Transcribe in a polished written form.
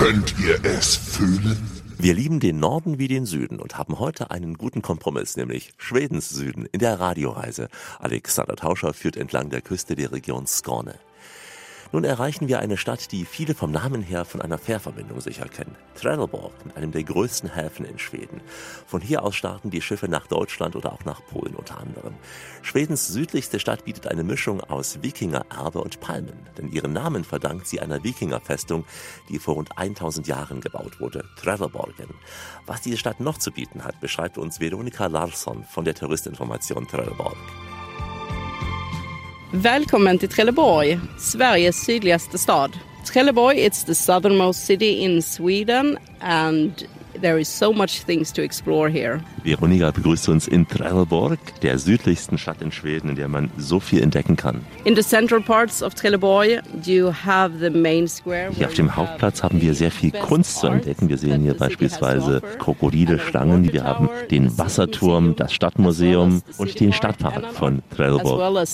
Könnt ihr es fühlen? Wir lieben den Norden wie den Süden und haben heute einen guten Kompromiss, nämlich Schwedens Süden in der Radioreise. Alexander Tauscher führt entlang der Küste der Region Skåne. Nun erreichen wir eine Stadt, die viele vom Namen her von einer Fährverbindung sicher kennen. Trelleborg, mit einem der größten Häfen in Schweden. Von hier aus starten die Schiffe nach Deutschland oder auch nach Polen unter anderem. Schwedens südlichste Stadt bietet eine Mischung aus Wikingererbe und Palmen. Denn ihren Namen verdankt sie einer Wikingerfestung, die vor rund 1000 Jahren gebaut wurde, Trelleborgen. Was diese Stadt noch zu bieten hat, beschreibt uns Veronica Larsson von der Touristinformation Trelleborg. Välkommen till Trelleborg, Sveriges sydligaste stad. Trelleborg is the southernmost city in Sweden and there is so much things to explore here. Veronica begrüßt uns in Trelleborg, der südlichsten Stadt in Schweden, in der man so viel entdecken kann. In the central parts of Trelleborg you have the main square. Hier auf dem Hauptplatz haben wir sehr viel Kunst zu entdecken. Wir sehen hier beispielsweise Krokodile, Schlangen. Wir haben den Wasserturm, das Stadtmuseum und den Stadtpark von Trelleborg.